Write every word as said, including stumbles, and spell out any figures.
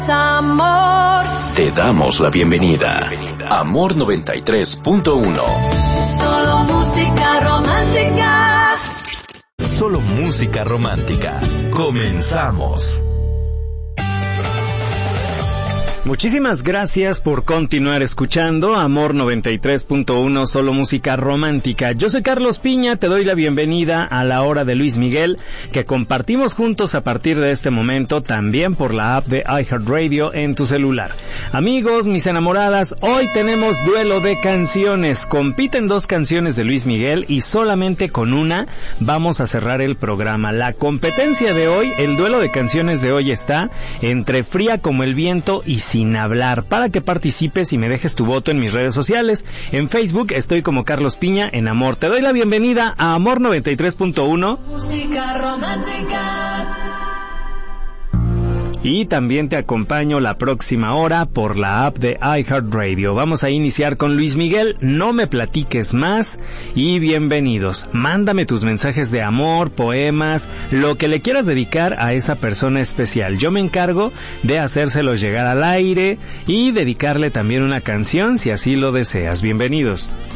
Amor. Te damos la bienvenida. Amor noventa y tres punto uno. Solo música romántica. Solo música romántica. Comenzamos. Muchísimas gracias por continuar escuchando Amor noventa y tres punto uno, solo música romántica. Yo soy Carlos Piña, te doy la bienvenida a la hora de Luis Miguel, que compartimos juntos a partir de este momento, también por la app de iHeartRadio en tu celular. Amigos, mis enamoradas, hoy tenemos duelo de canciones. Compiten dos canciones de Luis Miguel y solamente con una vamos a cerrar el programa. La competencia de hoy, el duelo de canciones de hoy está entre Fría como el viento y Sin hablar, para que participes y me dejes tu voto en mis redes sociales. En Facebook estoy como Carlos Piña en Amor. Te doy la bienvenida a Amor noventa y tres punto uno. Música romántica. Y también te acompaño la próxima hora por la app de iHeartRadio. Vamos a iniciar con Luis Miguel, No me platiques más, y bienvenidos. Mándame tus mensajes de amor, poemas, lo que le quieras dedicar a esa persona especial. Yo me encargo de hacérselos llegar al aire y dedicarle también una canción si así lo deseas. Bienvenidos.